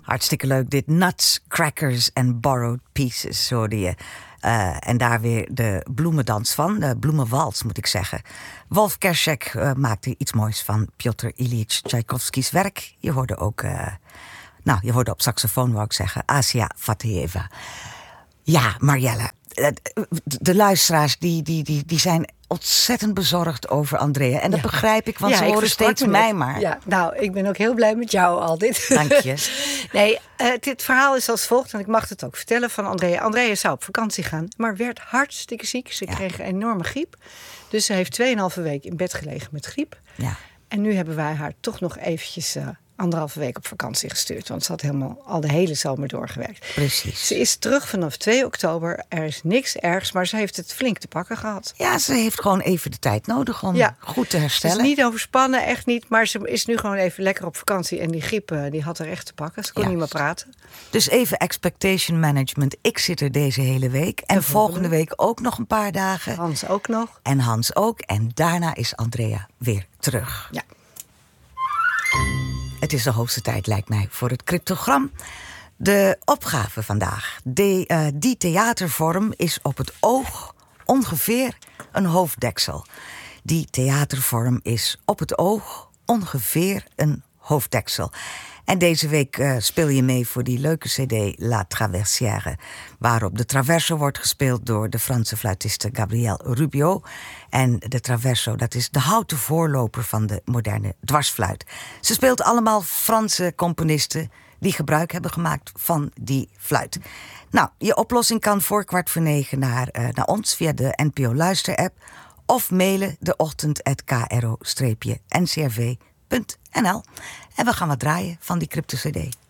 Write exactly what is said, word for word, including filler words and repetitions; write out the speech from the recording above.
Hartstikke leuk dit. Nuts, Crackers and Borrowed Pieces, hoorde je. Uh, en daar weer de bloemendans van. De bloemenwals, moet ik zeggen. Wolf Kershek uh, maakte iets moois van Piotr Ilyich Tchaikovsky's werk. Je hoorde ook... Uh, nou, je hoorde op saxofoon, wou ik zeggen. Asia Fatayeva. Ja, Marielle. De luisteraars die, die, die, die zijn ontzettend bezorgd over Andrea. En dat ja. begrijp ik, want ja, ze horen steeds mij maar. Ja, nou, ik ben ook heel blij met jou al dit. Dank je. Nee, uh, dit verhaal is als volgt. En ik mag het ook vertellen van Andrea. Andrea zou op vakantie gaan, maar werd hartstikke ziek. Ze ja. kreeg een enorme griep. Dus ze heeft tweeënhalve week in bed gelegen met griep. Ja. En nu hebben wij haar toch nog eventjes... Uh, anderhalve week op vakantie gestuurd. Want ze had helemaal al de hele zomer doorgewerkt. Precies. Ze is terug vanaf twee oktober. Er is niks ergs, maar ze heeft het flink te pakken gehad. Ja, ze heeft gewoon even de tijd nodig om ja. goed te herstellen. Ze is niet overspannen, echt niet. Maar ze is nu gewoon even lekker op vakantie. En die griep die had er echt te pakken. Ze kon ja. niet meer praten. Dus even expectation management. Ik zit er deze hele week. En, en volgende, volgende week ook nog een paar dagen. Hans ook nog. En Hans ook. En daarna is Andrea weer terug. Ja. Het is de hoogste tijd, lijkt mij, voor het cryptogram. De opgave vandaag. De, uh, die theatervorm is op het oog ongeveer een hoofddeksel. Die theatervorm is op het oog ongeveer een hoofddeksel. En deze week uh, speel je mee voor die leuke cd La Traversière, waarop de traverso wordt gespeeld door de Franse fluitiste Gabrielle Rubio. En de traverso, dat is de houten voorloper van de moderne dwarsfluit. Ze speelt allemaal Franse componisten die gebruik hebben gemaakt van die fluit. Nou, je oplossing kan voor kwart voor negen naar, uh, naar ons via de N P O Luister-app of mailen de ochtend at k r o n c r v punt n l. En we gaan wat draaien van die crypto-cd.